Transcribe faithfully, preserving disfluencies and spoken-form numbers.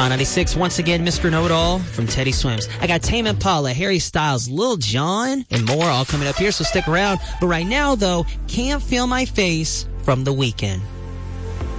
On ninety-six, once again, Mister Know-It-All from Teddy Swims. I got Tame Impala, Harry Styles, Lil Jon, and more all coming up here, so stick around. But right now, though, Can't Feel My Face from The Weeknd.